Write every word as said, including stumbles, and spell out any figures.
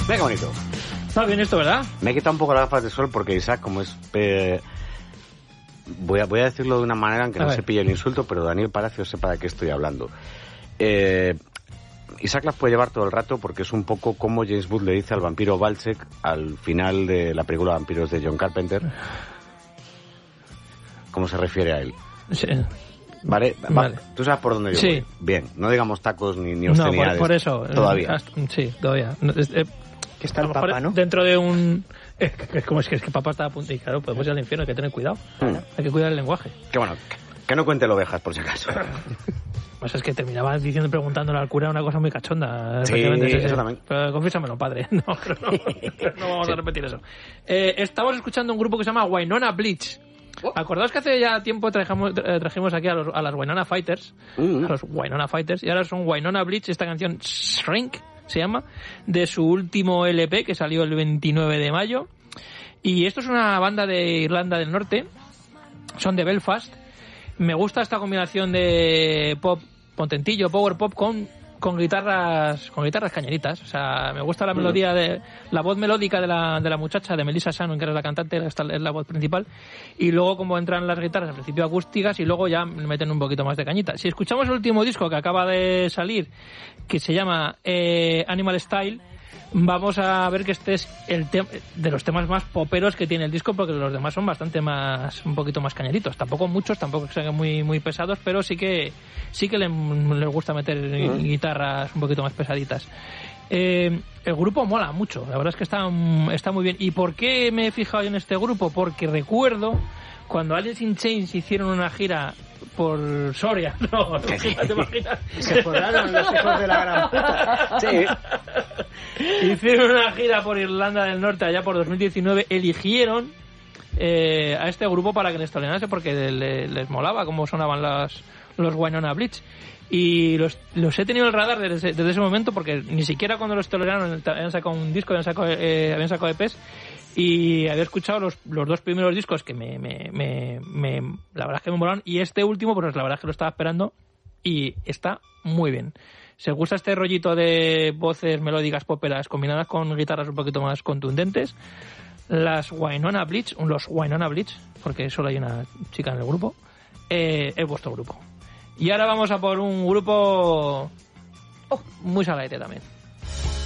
Mira qué bonito. Está bien esto, ¿verdad? Me he quitado un poco las gafas de sol porque Isaac, como es... Eh, voy, a, voy a decirlo de una manera en que A no ver. se pille el insulto, pero Daniel Palacios sepa de qué estoy hablando. Eh, Isaac las puede llevar todo el rato porque es un poco como James Booth le dice al vampiro Valsek al final de la película Vampiros de John Carpenter. ¿Cómo se refiere a él? Sí. ¿Vale? Va, Vale. ¿Tú sabes por dónde yo Sí. voy? Bien, no digamos tacos ni, ni No, obscenidades. por, por eso. eh, Todavía. hasta- sí, todavía. No, es- eh, Que está a el lo mejor Papa, ¿no? Dentro de un... Es que, es como es que, es que papá está a punto... Y claro, podemos ir al infierno, hay que tener cuidado. Mm. Hay que cuidar el lenguaje. Que bueno, que, que no cuente ovejas por si acaso. Pues es que terminaba diciendo, preguntándole al cura una cosa muy cachonda. Sí, efectivamente, eso también. Pero confiésamelo, padre. No, pero no, pero no vamos a repetir eso. Eh, estamos escuchando un grupo que se llama Wynonna Bleach. Acordaos que hace ya tiempo trajimos, tra- trajimos aquí a, los, a las Wynonna Fighters, Mm. a los Wynonna Fighters, y ahora son Wynonna Bleach, esta canción Shrink se llama, de su último L P que salió el veintinueve de mayo. Y esto es una banda de Irlanda del Norte, son de Belfast. Me gusta esta combinación de pop potentillo, power pop con con guitarras con guitarras cañeritas. O sea, me gusta la melodía de la voz melódica de la, de la muchacha, de Melissa Shannon, que era la cantante, esta es la voz principal, y luego como entran las guitarras al principio acústicas y luego ya meten un poquito más de cañita. Si escuchamos el último disco que acaba de salir, que se llama eh, Animal Style, vamos a ver que este es el te- de los temas más poperos que tiene el disco, porque los demás son bastante más, un poquito más cañeritos. Tampoco muchos, tampoco que sean muy muy pesados, pero sí que sí que le- les gusta meter Uh-huh. guitarras un poquito más pesaditas. Eh, el grupo mola mucho, la verdad es que está, está muy bien. ¿Y por qué me he fijado en este grupo? Porque recuerdo cuando Alice in Chains hicieron una gira por Soria, no, no ¿te imaginas? Se forraron los hijos de la gran puta. Sí. Hicieron una gira por Irlanda del Norte allá por dos mil diecinueve, eligieron eh, a este grupo para que les tolerase porque le- les molaba cómo sonaban las, los Wynonna Bleach. Y los, los he tenido en el radar desde, desde ese momento porque ni siquiera cuando los toleraron habían sacado un disco, habían sacado, eh, habían sacado E Pes, y había escuchado los, los dos primeros discos que me, me, me, me la verdad es que me molaron, y este último pues la verdad es que lo estaba esperando y está muy bien. Si os gusta este rollito de voces melódicas poperas combinadas con guitarras un poquito más contundentes, las Wynonna Bleach, los Wynonna Bleach, porque solo hay una chica en el grupo, eh, es vuestro grupo. Y ahora vamos a por un grupo muy saladete también.